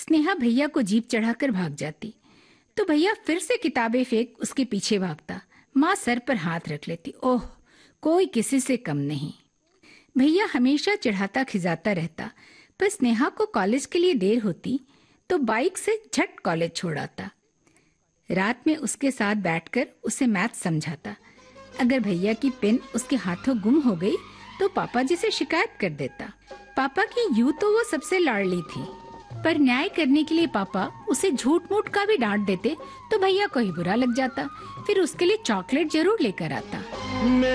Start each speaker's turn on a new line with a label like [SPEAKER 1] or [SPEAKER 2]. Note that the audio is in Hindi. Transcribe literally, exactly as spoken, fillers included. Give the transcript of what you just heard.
[SPEAKER 1] स्नेहा भैया को जीप चढ़ाकर भाग जाती तो भैया फिर से किताबें फेंक उसके पीछे भागता। माँ सर पर हाथ रख लेती। ओह, कोई किसी से कम नहीं। भैया हमेशा चिढ़ाता खिजाता रहता, पर स्नेहा को कॉलेज के लिए देर होती तो बाइक से झट कॉलेज छोड़ आता। रात में उसके साथ बैठकर उसे मैथ समझाता। अगर भैया की पेन उसके हाथों गुम हो गई तो पापा जी से शिकायत कर देता। पापा की यूं तो वो सबसे लाडली थी, पर न्याय करने के लिए पापा उसे झूठ मूठ का भी डांट देते तो भैया को ही बुरा लग जाता। फिर उसके लिए चॉकलेट जरूर लेकर आता।